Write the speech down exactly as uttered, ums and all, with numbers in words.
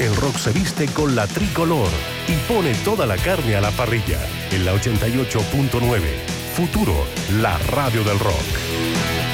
El rock se viste con la tricolor y pone toda la carne a la parrilla. En la ochenta y ocho punto nueve. Futuro, la radio del rock.